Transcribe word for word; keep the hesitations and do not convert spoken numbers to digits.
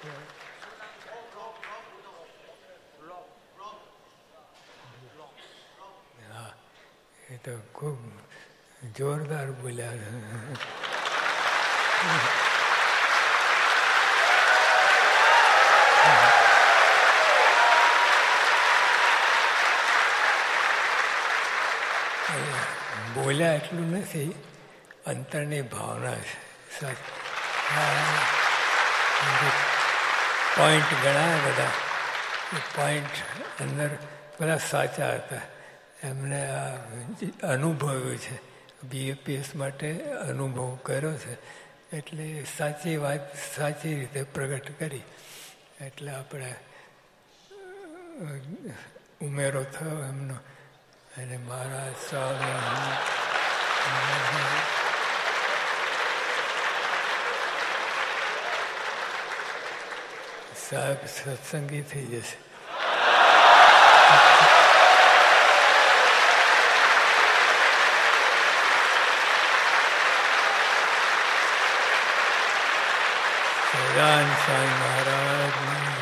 હા, એ તો ખૂબ જોરદાર બોલ્યા. બોલ્યા એટલું નથી, અંતરની ભાવના છે. પોઈન્ટ ઘણા બધા પોઈન્ટ અંદર બધા સાચા હતા. એમને આ અનુભવ્યું છે, બીએપીએસ માટે અનુભવ કર્યો છે, એટલે સાચી વાત સાચી રીતે પ્રગટ કરી. એટલે આપણે ઉમેરો થયો એમનો. અને મારા સ્વામી સાહેબ સત્સંગી થઈ જશે. સદાન સ્વામી મહારાજ